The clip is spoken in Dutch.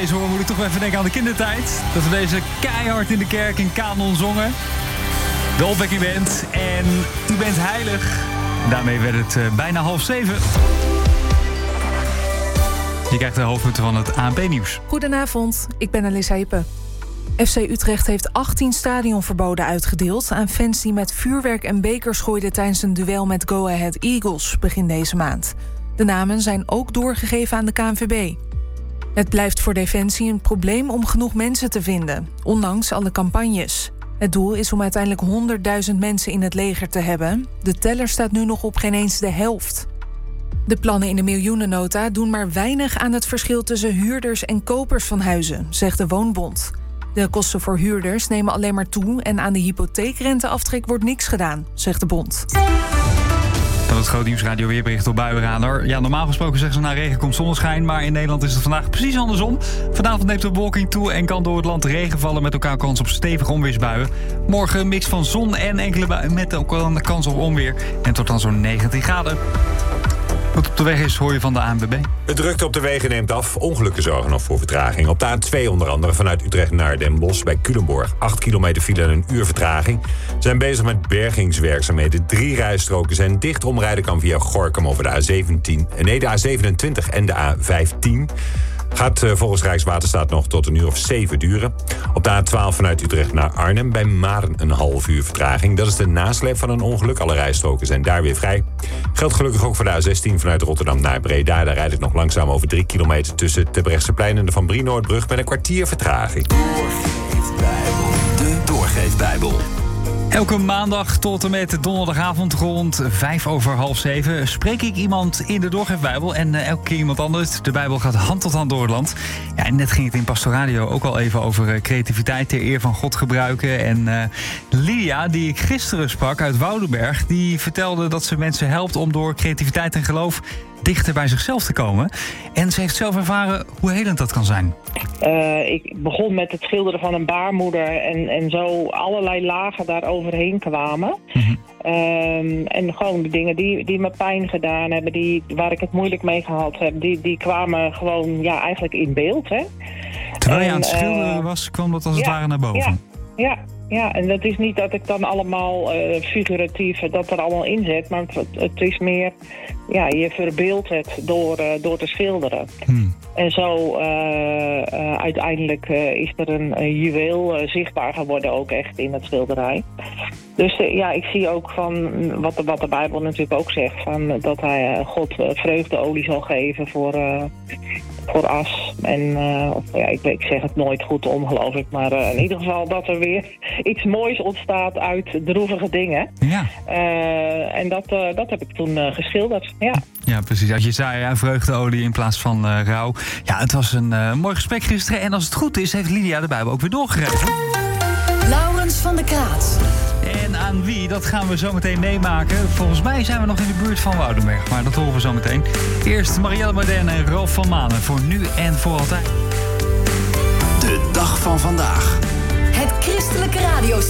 deze hoor, moet ik toch even denken aan de kindertijd. Dat we deze keihard in de kerk in kanon zongen. De opwekking bent en u bent heilig. Daarmee werd het bijna 6:30. Je krijgt de hoofdpunten van het ANP-nieuws. Goedenavond, ik ben Alissa Hippe. FC Utrecht heeft 18 stadionverboden uitgedeeld aan fans die met vuurwerk en bekers gooiden tijdens een duel met Go Ahead Eagles begin deze maand. De namen zijn ook doorgegeven aan de KNVB. Het blijft voor Defensie een probleem om genoeg mensen te vinden, ondanks alle campagnes. Het doel is om uiteindelijk 100.000 mensen in het leger te hebben. De teller staat nu nog op geen eens de helft. De plannen in de miljoenennota doen maar weinig aan het verschil tussen huurders en kopers van huizen, zegt de Woonbond. De kosten voor huurders nemen alleen maar toe en aan de hypotheekrenteaftrek wordt niks gedaan, zegt de bond. Dan het groot nieuws radio weerbericht op Buienradar. Ja, normaal gesproken zeggen ze na regen komt zonneschijn, maar in Nederland is het vandaag precies andersom. Vanavond neemt de bewolking toe en kan door het land regen vallen met elkaar kans op stevige onweersbuien. Morgen een mix van zon en enkele buien met ook wel een kans op onweer. En tot dan zo'n 19 graden. Wat op de weg is, hoor je van de ANWB. De drukte op de wegen neemt af. Ongelukken zorgen nog voor vertraging. Op de A2 onder andere vanuit Utrecht naar Den Bosch bij Culemborg. 8 kilometer file en een uur vertraging. Ze zijn bezig met bergingswerkzaamheden. 3 rijstroken zijn dicht. Omrijden kan via Gorinchem over de A27 en de A15. Gaat volgens Rijkswaterstaat nog tot een uur of 7 duren. Op de A12 vanuit Utrecht naar Arnhem bij Maren een half uur vertraging. Dat is de nasleep van een ongeluk. Alle rijstroken zijn daar weer vrij. Geldt gelukkig ook voor de A16 vanuit Rotterdam naar Breda. Daar rijdt het nog langzaam over 3 kilometer tussen Terbrechtseplein en de Van Brienoordbrug met een kwartier vertraging. De Doorgeefbijbel. Elke maandag tot en met donderdagavond rond 6:05 spreek ik iemand in de Doorgeefbijbel. En elke keer iemand anders. De Bijbel gaat hand tot hand door het land. Ja, en net ging het in Pastoradio ook al even over creativiteit ter eer van God gebruiken. En Lydia, die ik gisteren sprak uit Woudenberg, die vertelde dat ze mensen helpt om door creativiteit en geloof dichter bij zichzelf te komen. En ze heeft zelf ervaren hoe helend dat kan zijn. Ik begon met het schilderen van een baarmoeder en zo allerlei lagen daar overheen kwamen. Mm-hmm. En gewoon de dingen die me pijn gedaan hebben, waar ik het moeilijk mee gehad heb, die kwamen gewoon eigenlijk in beeld. Hè? Terwijl je aan het schilderen was, kwam dat als het ware naar boven. Ja, en dat is niet dat ik dan allemaal figuratief dat er allemaal in zet, maar het is meer, je verbeeldt het door te schilderen. En zo uiteindelijk is er een juweel zichtbaar geworden ook echt in het schilderij. Dus ik zie ook van wat de Bijbel natuurlijk ook zegt, van dat hij God vreugdeolie zal geven voor as. En ik zeg het nooit goed ongeloof ik, maar in ieder geval dat er weer iets moois ontstaat uit droevige dingen. Ja. En dat heb ik toen geschilderd, ja. Ja, precies. Als je zei vreugdeolie in plaats van rouw. Ja, het was een mooi gesprek gisteren. En als het goed is, heeft Lydia de Bijbel ook weer doorgegeven. Laurens van der Kraat. En aan wie, dat gaan we zo meteen meemaken. Volgens mij zijn we nog in de buurt van Woudenberg, maar dat horen we zo meteen. Eerst Marielle Moderne en Rolf van Manen voor nu en voor altijd. De dag van vandaag. Het christelijke radiostation.